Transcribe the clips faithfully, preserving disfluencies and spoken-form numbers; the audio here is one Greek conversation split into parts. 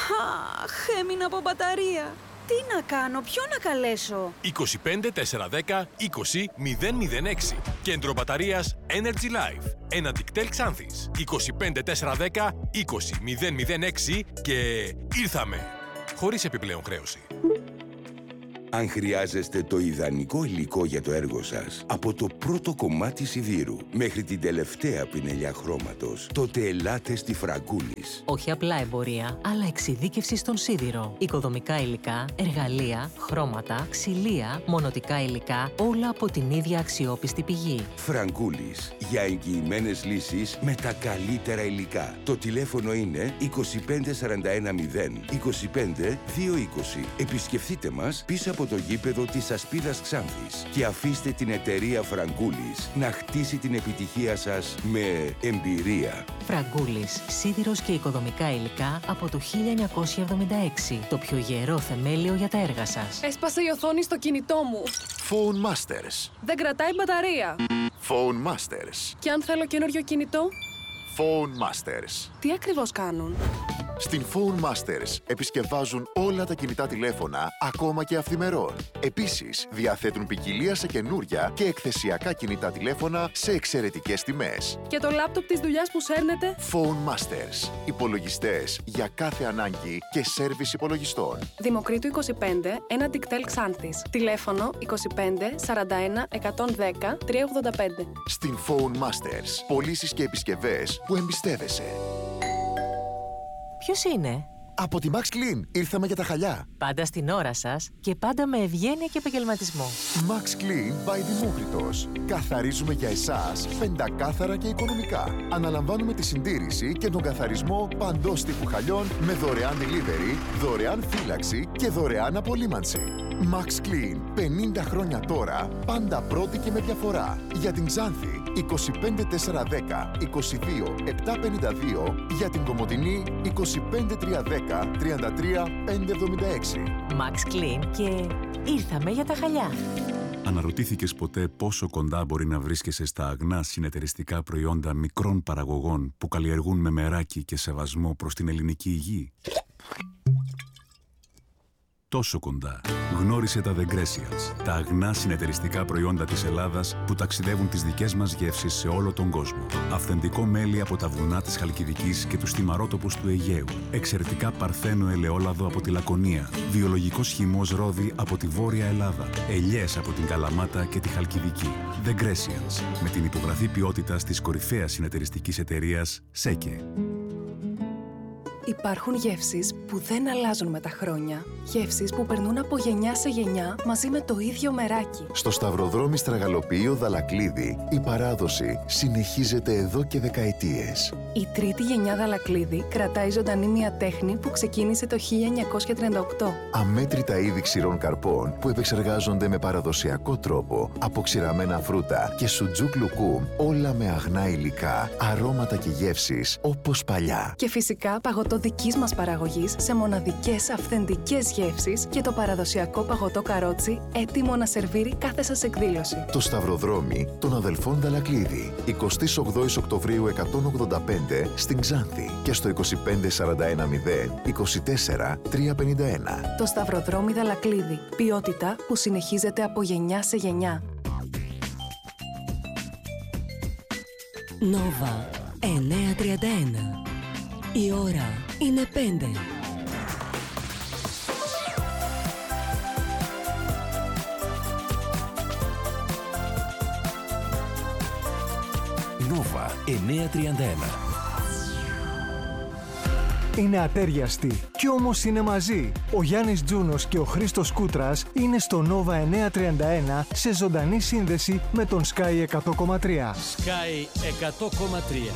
Αχ, έμεινα από μπαταρία. Τι να κάνω, ποιο να καλέσω? είκοσι πέντε τετρακόσια δέκα είκοσι μηδέν μηδέν έξι. Κέντρο μπαταρίας Energy Life. Ένα Dictel Xanthis. είκοσι πέντε τετρακόσια δέκα είκοσι μηδέν μηδέν έξι και ήρθαμε. Χωρίς επιπλέον χρέωση. Αν χρειάζεστε το ιδανικό υλικό για το έργο σας, από το πρώτο κομμάτι σιδήρου μέχρι την τελευταία πινελιά χρώματος, τότε ελάτε στη Φραγκούλης. Όχι απλά εμπορία, αλλά εξειδίκευση στον σίδηρο. Οικοδομικά υλικά, εργαλεία, χρώματα, ξυλία, μονοτικά υλικά, όλα από την ίδια αξιόπιστη πηγή. Φραγκούλης, για εγγυημένες λύσεις με τα καλύτερα υλικά. Το τηλέφωνο είναι είκοσι πέντε σαράντα ένα μηδέν είκοσι πέντε δύο είκοσι. Επισκεφτείτε μας πίσω από το γήπεδο της Ασπίδας Ξάνθης και αφήστε την εταιρεία Φραγκούλης να χτίσει την επιτυχία σας με εμπειρία. Φραγκούλης, σίδηρος και οικοδομικά υλικά από το χίλια εννιακόσια εβδομήντα έξι. Το πιο γερό θεμέλιο για τα έργα σας. Έσπασε η οθόνη στο κινητό μου. Phone Masters. Δεν κρατάει μπαταρία. Phone Masters. Και αν θέλω καινούριο κινητό? Phone Masters. Τι ακριβώς κάνουν? Στην Phone Masters επισκευάζουν όλα τα κινητά τηλέφωνα, ακόμα και αυθημερών. Επίσης, διαθέτουν ποικιλία σε καινούρια και εκθεσιακά κινητά τηλέφωνα σε εξαιρετικές τιμές. Και το λάπτοπ της δουλειάς που σέρνετε? Phone Masters. Υπολογιστές για κάθε ανάγκη και σέρβις υπολογιστών. Δημοκρίτου είκοσι πέντε, ένα Dictel Xanthis. Τηλέφωνο είκοσι πέντε σαράντα ένα εκατόν δέκα τριακόσια ογδόντα πέντε. Στην Phone Masters. Πωλήσεις και επισκευές που εμπιστεύεσαι. Ποιος είναι? Από τη Max Clean ήρθαμε για τα χαλιά. Πάντα στην ώρα σας και πάντα με ευγένεια και επαγγελματισμό. Max Clean by Δημόκριτος. Καθαρίζουμε για εσάς πεντακάθαρα και οικονομικά. Αναλαμβάνουμε τη συντήρηση και τον καθαρισμό παντός τύπου χαλιών με δωρεάν delivery, δωρεάν φύλαξη και δωρεάν απολύμανση. Max Clean. πενήντα χρόνια τώρα, πάντα πρώτη και με διαφορά. Για την Ξάνθη, είκοσι πέντε τετρακόσια δέκα είκοσι δύο επτακόσια πενήντα δύο. Για την Κομοτηνή, είκοσι πέντε τριακόσια δέκα τριάντα τρία πεντακόσια εβδομήντα έξι. Max Clean και ήρθαμε για τα χαλιά. Αναρωτήθηκες ποτέ πόσο κοντά μπορεί να βρίσκεσαι στα αγνά συνεταιριστικά προϊόντα μικρών παραγωγών που καλλιεργούν με μεράκι και σεβασμό προς την ελληνική υγεία? Τόσο κοντά. Γνώρισε τα The Grecials, τα αγνά συνεταιριστικά προϊόντα της Ελλάδας που ταξιδεύουν τις δικές μας γεύσεις σε όλο τον κόσμο. Αυθεντικό μέλι από τα βουνά της Χαλκιδικής και τους θυμαρότοπους του Αιγαίου. Εξαιρετικά παρθένο ελαιόλαδο από τη Λακωνία. Βιολογικός χυμός ρόδι από τη Βόρεια Ελλάδα. Ελιές από την Καλαμάτα και τη Χαλκιδική. The Grecials, με την υπογραφή ποιότητας της κορυφαίας συνεταιριστικής εταιρείας ΣΕΚΕ. Υπάρχουν γεύσεις που δεν αλλάζουν με τα χρόνια. Γεύσεις που περνούν από γενιά σε γενιά μαζί με το ίδιο μεράκι. Στο Σταυροδρόμι Στραγαλοποιείο Δαλακλίδη, η παράδοση συνεχίζεται εδώ και δεκαετίες. Η τρίτη γενιά Δαλακλίδη κρατάει ζωντανή μια τέχνη που ξεκίνησε το χίλια εννιακόσια τριάντα οκτώ. Αμέτρητα είδη ξηρών καρπών που επεξεργάζονται με παραδοσιακό τρόπο από ξηραμένα φρούτα και σουτζούκ λουκούμ, όλα με αγνά υλικά, αρώματα και γεύσεις όπως παλιά. Και φυσικά παγωτό δικής μας παραγωγής σε μοναδικές αυθεντικές γεύσεις και το παραδοσιακό παγωτό καρότσι έτοιμο να σερβίρει κάθε σας εκδήλωση. Το Σταυροδρόμι των αδελφών Δαλακλίδη, εικοστή ογδόη Οκτωβρίου εκατόν ογδόντα πέντε στην Ξάνθη και στο είκοσι πέντε σαράντα ένα μηδέν είκοσι τέσσερα τριακόσια πενήντα ένα. Το Σταυροδρόμι Δαλακλίδη. Ποιότητα που συνεχίζεται από γενιά σε γενιά. Νόβα εννιακόσια τριάντα ένα. Η ώρα είναι πέντε. Νόβα εννιακόσια τριάντα ένα. Είναι ατέριαστοι κι όμως είναι μαζί. Ο Γιάννης Τζούνος και ο Χρήστος Κούτρας είναι στο Νόβα εννιακόσια τριάντα ένα σε ζωντανή σύνδεση με τον Sky εκατό κόμμα τρία. Sky εκατό κόμμα τρία.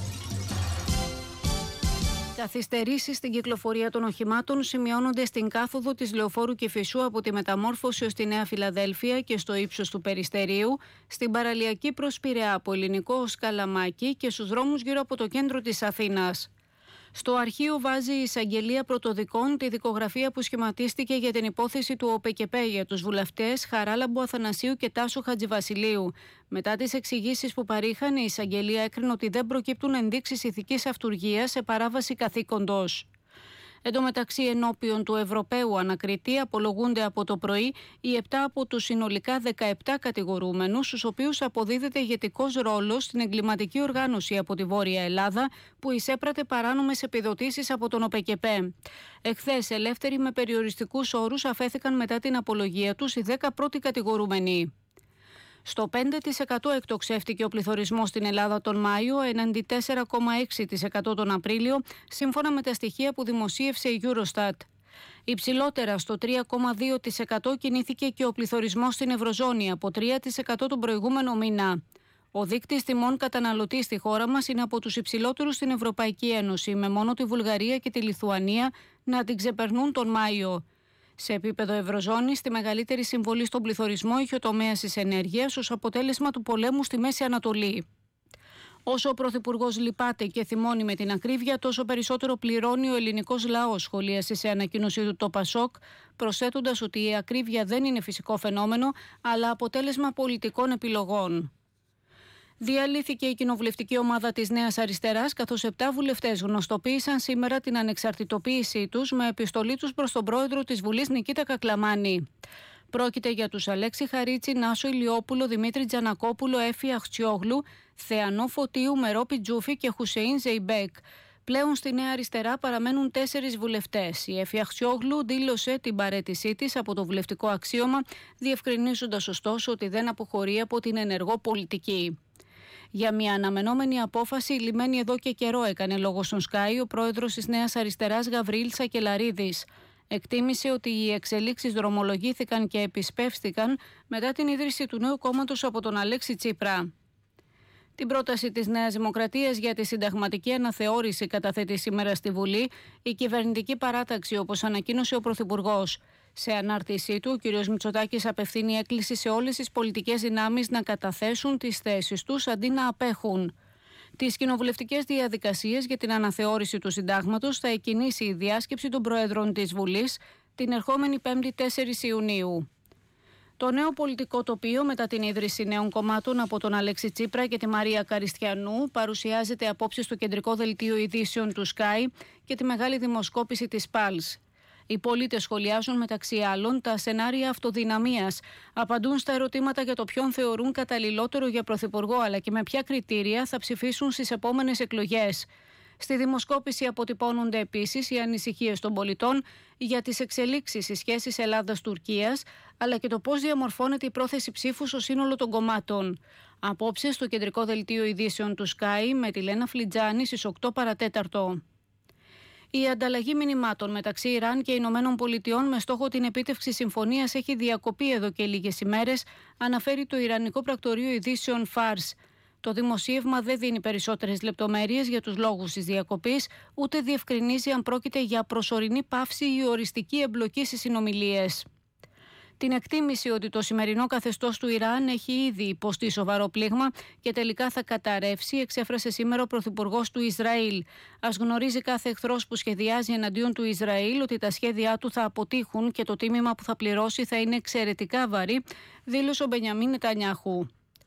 Καθυστερήσεις στην κυκλοφορία των οχημάτων σημειώνονται στην κάθοδο της Λεωφόρου Κηφισού από τη Μεταμόρφωση ως τη Νέα Φιλαδέλφια και στο ύψος του Περιστερίου, στην παραλιακή προς Πειραιά από Ελληνικό ως Καλαμάκι και στους δρόμους γύρω από το κέντρο της Αθήνας. Στο αρχείο βάζει η εισαγγελία πρωτοδικών τη δικογραφία που σχηματίστηκε για την υπόθεση του ΟΠΕΚΕΠΕ για τους βουλευτές Χαράλαμπου Αθανασίου και Τάσου Χατζηβασιλείου. Μετά τις εξηγήσεις που παρήχαν, η εισαγγελία έκρινε ότι δεν προκύπτουν ενδείξεις ηθικής αυτουργίας σε παράβαση καθήκοντος. Εν τω μεταξύ, ενώπιον του Ευρωπαίου ανακριτή απολογούνται από το πρωί οι επτά από τους συνολικά δεκαεπτά κατηγορούμενους, στους οποίους αποδίδεται ηγετικός ρόλος στην εγκληματική οργάνωση από τη Βόρεια Ελλάδα που εισέπρατε παράνομες επιδοτήσεις από τον ΟΠΕΚΕΠΕ. Εχθές, ελεύθεροι με περιοριστικούς όρους αφέθηκαν μετά την απολογία τους οι δέκα πρώτοι κατηγορούμενοι. Στο πέντε τοις εκατό εκτοξεύτηκε ο πληθωρισμός στην Ελλάδα τον Μάιο, έναντι τέσσερα κόμμα έξι τοις εκατό τον Απρίλιο, σύμφωνα με τα στοιχεία που δημοσίευσε η Eurostat. Υψηλότερα, στο τρία κόμμα δύο τοις εκατό κινήθηκε και ο πληθωρισμός στην Ευρωζώνη, από τρία τοις εκατό τον προηγούμενο μήνα. Ο δείκτης τιμών καταναλωτή στη χώρα μας είναι από τους υψηλότερους στην Ευρωπαϊκή Ένωση, με μόνο τη Βουλγαρία και τη Λιθουανία να την ξεπερνούν τον Μάιο. Σε επίπεδο Ευρωζώνης, τη μεγαλύτερη συμβολή στον πληθωρισμό είχε ο τομέας της ενέργειας ως αποτέλεσμα του πολέμου στη Μέση Ανατολή. Όσο ο Πρωθυπουργός λυπάται και θυμώνει με την ακρίβεια, τόσο περισσότερο πληρώνει ο ελληνικός λαός, σχολίασε σε ανακοίνωσή του το Πασόκ, προσθέτοντας ότι η ακρίβεια δεν είναι φυσικό φαινόμενο, αλλά αποτέλεσμα πολιτικών επιλογών. Διαλύθηκε η κοινοβουλευτική ομάδα της Νέας Αριστεράς, καθώς επτά βουλευτές γνωστοποίησαν σήμερα την ανεξαρτητοποίησή τους με επιστολή τους προς τον πρόεδρο της Βουλής Νικήτα Κακλαμάνη. Πρόκειται για τους Αλέξη Χαρίτσι, Νάσο Ηλιόπουλο, Δημήτρη Τζανακόπουλο, Έφη Αχτσιόγλου, Θεανό Φωτίου, Μερόπη Τζούφη και Χουσεΐν Ζεϊμπέκ. Πλέον στη Νέα Αριστερά παραμένουν τέσσερις βουλευτές. Η Έφη Αχτσιόγλου δήλωσε την παραίτησή της από το βουλευτικό αξίωμα, διευκρινίζοντας ωστόσο ότι δεν αποχωρεί από την ενεργό πολιτική. Για μια αναμενόμενη απόφαση, λυμμένη εδώ και καιρό, έκανε λόγο στον Sky ο πρόεδρος της Νέας Αριστεράς Γαβρίλ Σακελαρίδης. Εκτίμησε ότι οι εξελίξεις δρομολογήθηκαν και επισπεύστηκαν μετά την ίδρυση του νέου κόμματος από τον Αλέξη Τσίπρα. Την πρόταση της Νέας Δημοκρατίας για τη συνταγματική αναθεώρηση καταθέτει σήμερα στη Βουλή η κυβερνητική παράταξη, όπως ανακοίνωσε ο Πρωθυπουργός. Σε ανάρτησή του, ο κ. Μητσοτάκης απευθύνει έκκληση σε όλες τις πολιτικές δυνάμεις να καταθέσουν τις θέσεις τους αντί να απέχουν. Τις κοινοβουλευτικές διαδικασίες για την αναθεώρηση του συντάγματος θα εκκινήσει η διάσκεψη των Προέδρων της Βουλής την ερχόμενη Πέμπτη τέσσερις Ιουνίου. Το νέο πολιτικό τοπίο μετά την ίδρυση νέων κομμάτων από τον Αλέξη Τσίπρα και τη Μαρία Καριστιανού παρουσιάζεται απόψε στο κεντρικό δελτίο ειδήσεων του Sky και τη μεγάλη δημοσκόπηση της Pulse. Οι πολίτες σχολιάζουν μεταξύ άλλων τα σενάρια αυτοδυναμίας, απαντούν στα ερωτήματα για το ποιον θεωρούν καταλληλότερο για πρωθυπουργό αλλά και με ποια κριτήρια θα ψηφίσουν στις επόμενες εκλογές. Στη δημοσκόπηση αποτυπώνονται επίσης οι ανησυχίες των πολιτών για τις εξελίξεις στις σχέσεις Ελλάδας-Τουρκίας, αλλά και το πώς διαμορφώνεται η πρόθεση ψήφου στο σύνολο των κομμάτων. Απόψε στο κεντρικό δελτίο ειδήσεων του Sky με τη Λένα Φλιτζάνη στις οκτώ παρατέταρτο. Η ανταλλαγή μηνυμάτων μεταξύ Ιράν και Ηνωμένων Πολιτειών με στόχο την επίτευξη συμφωνίας έχει διακοπεί εδώ και λίγες ημέρες, αναφέρει το Ιρανικό Πρακτορείο Ειδήσεων Φάρς. Το δημοσίευμα δεν δίνει περισσότερες λεπτομέρειες για τους λόγους της διακοπής, ούτε διευκρινίζει αν πρόκειται για προσωρινή παύση ή οριστική εμπλοκή στις συνομιλίες. Την εκτίμηση ότι το σημερινό καθεστώς του Ιράν έχει ήδη υποστεί σοβαρό πλήγμα και τελικά θα καταρρεύσει, εξέφρασε σήμερα ο Πρωθυπουργός του Ισραήλ. Ας γνωρίζει κάθε εχθρός που σχεδιάζει εναντίον του Ισραήλ ότι τα σχέδιά του θα αποτύχουν και το τίμημα που θα πληρώσει θα είναι εξαιρετικά βαρύ, δήλωσε ο Μπενιαμίν Νετανιάχου.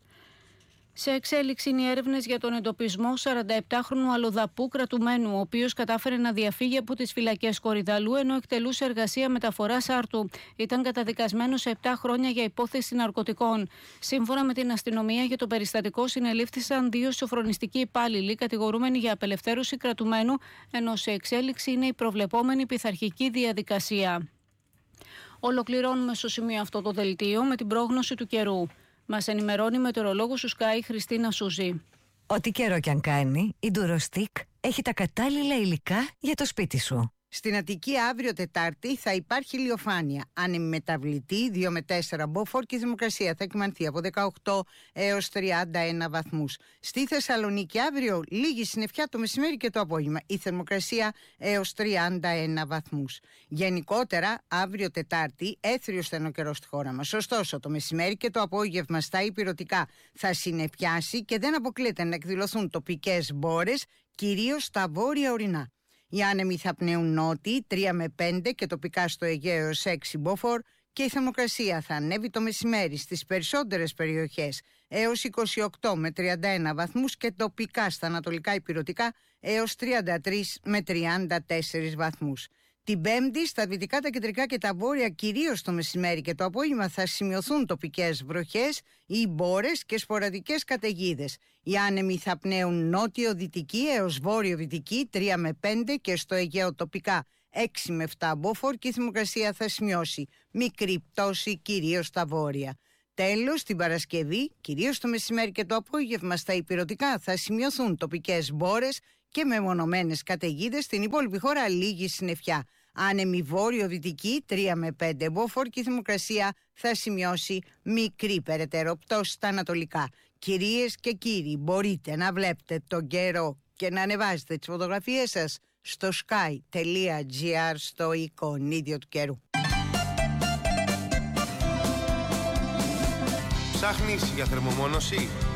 Σε εξέλιξη είναι οι έρευνες για τον εντοπισμό σαρανταεπτάχρονου αλλοδαπού κρατουμένου, ο οποίος κατάφερε να διαφύγει από τις φυλακές Κορυδαλού ενώ εκτελούσε εργασία μεταφοράς άρτου. Ήταν καταδικασμένος σε επτά χρόνια για υπόθεση ναρκωτικών. Σύμφωνα με την αστυνομία, για το περιστατικό συνελήφθησαν δύο σοφρονιστικοί υπάλληλοι κατηγορούμενοι για απελευθέρωση κρατουμένου, ενώ σε εξέλιξη είναι η προβλεπόμενη πειθαρχική διαδικασία. Ολοκληρώνουμε στο σημείο αυτό το δελτίο με την πρόγνωση του καιρού. Μας ενημερώνει η μετεωρολόγος του Sky Χριστίνα Σούζη. Ό,τι καιρό κι αν κάνει, η Durostick έχει τα κατάλληλα υλικά για το σπίτι σου. Στην Αττική αύριο Τετάρτη θα υπάρχει ηλιοφάνεια. Άνεμη μεταβλητή δύο με τέσσερα μποφόρ και η θερμοκρασία θα κυμανθεί από δεκαοκτώ έως τριάντα ένα βαθμούς. Στη Θεσσαλονίκη αύριο λίγη συννεφιά το μεσημέρι και το απόγευμα. Η θερμοκρασία έως τριάντα ένα βαθμούς. Γενικότερα αύριο Τετάρτη έθριος θα είναι ο καιρός στη χώρα μας. Ωστόσο το μεσημέρι και το απόγευμα στα υπηρωτικά θα συννεφιάσει και δεν αποκλείεται να εκδηλωθούν τοπικές μπόρες, κυρίως στα βόρεια ορεινά. Οι άνεμοι θα πνέουν νότιοι τρία με πέντε και τοπικά στο Αιγαίο έως έξι μποφόρ και η θερμοκρασία θα ανέβει το μεσημέρι στις περισσότερες περιοχές έως είκοσι οκτώ με τριάντα ένα βαθμούς και τοπικά στα ανατολικά υπηρωτικά έως τριάντα τρία με τριάντα τέσσερα βαθμούς. Την Πέμπτη, στα δυτικά, τα κεντρικά και τα βόρεια, κυρίως το μεσημέρι και το απόγευμα, θα σημειωθούν τοπικές βροχές ή μπόρες και σποραδικές καταιγίδες. Οι άνεμοι θα πνέουν νότιο-δυτική έως βόρειο-δυτική τρία με πέντε και στο Αιγαίο τοπικά έξι με επτά μποφόρ και η θερμοκρασία θα σημειώσει μικρή πτώση κυρίως στα βόρεια. Τέλος, την Παρασκευή, κυρίως το μεσημέρι και το απόγευμα, στα ηπειρωτικά θα σημειωθούν τοπικές μπόρες και μεμονωμένες καταιγίδες. Στην υπόλοιπη χώρα λίγη συννεφιά. Άνεμη βόρειο-δυτική τρία με πέντε μποφόρ και η θερμοκρασία θα σημειώσει μικρή περαιτέρω πτώση στα ανατολικά. Κυρίες και κύριοι, μπορείτε να βλέπετε τον καιρό και να ανεβάζετε τις φωτογραφίες σας στο sky τελεία gr, στο εικονίδιο του καιρού. Ψάχνεις για θερμομόνωση?